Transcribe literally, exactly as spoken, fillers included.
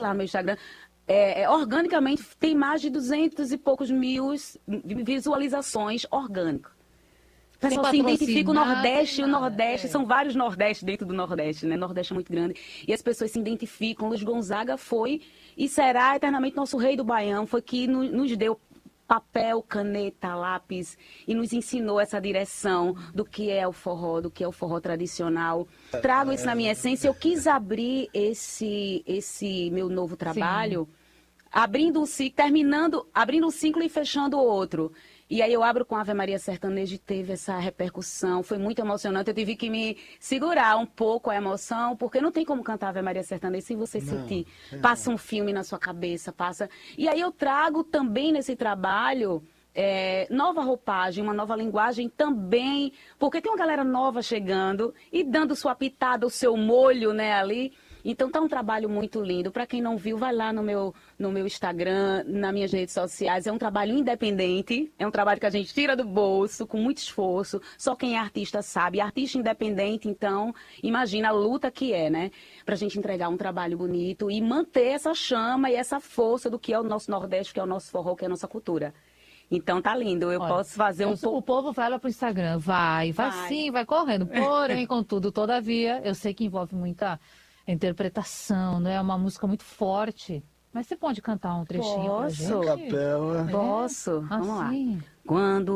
lá no meu Instagram, é, é, organicamente tem mais de duzentos e poucos mil visualizações orgânicas. O pessoal se identifica o Nordeste e o Nordeste, é. São vários Nordestes dentro do Nordeste, né? O Nordeste é muito grande. E as pessoas se identificam. Luiz Gonzaga foi e será eternamente nosso rei do Baião, foi que no, nos deu papel, caneta, lápis e nos ensinou essa direção do que é o forró, do que é o forró tradicional. Trago isso na minha essência. Eu quis abrir esse, esse meu novo trabalho, sim, abrindo um ciclo, terminando, abrindo um ciclo e fechando o outro. E aí eu abro com Ave Maria Sertaneja e teve essa repercussão, foi muito emocionante. Eu tive que me segurar um pouco a emoção, porque não tem como cantar Ave Maria Sertaneja sem você não, sentir. É. Passa um filme na sua cabeça, passa... E aí eu trago também nesse trabalho é, nova roupagem, uma nova linguagem também, porque tem uma galera nova chegando e dando sua pitada, o seu molho, né, ali. Então tá um trabalho muito lindo. Para quem não viu, vai lá no meu, no meu Instagram, nas minhas redes sociais. É um trabalho independente, é um trabalho que a gente tira do bolso, com muito esforço. Só quem é artista sabe. Artista independente, então, imagina a luta que é, né? Pra gente entregar um trabalho bonito e manter essa chama e essa força do que é o nosso Nordeste, que é o nosso forró, que é a nossa cultura. Então tá lindo, eu Olha, posso fazer um eu, pouco... O povo vai lá pro Instagram, vai, vai, vai sim, vai correndo. Porém, contudo, todavia, eu sei que envolve muita... interpretação, né? É uma música muito forte. Mas você pode cantar um trechinho Posso? pra gente? Capela. Posso? É? Vamos assim. lá. Quando